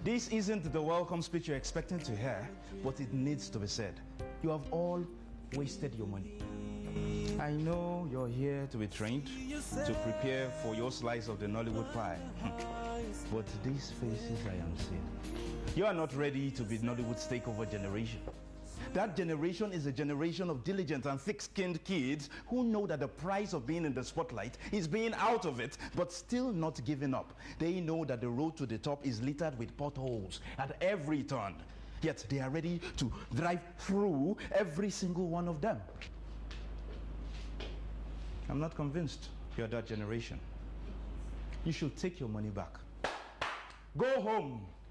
This isn't the welcome speech you're expecting to hear, but it needs to be said. You have all wasted your money. I know you're here to be trained, to prepare for your slice of the Nollywood pie. But these faces I am seeing, you are not ready to be Nollywood's takeover generation. That generation is a generation of diligent and thick-skinned kids who know that the price of being in the spotlight is being out of it, but still not giving up. They know that the road to the top is littered with potholes at every turn. Yet they are ready to drive through every single one of them. I'm not convinced you're that generation. You should take your money back. Go home.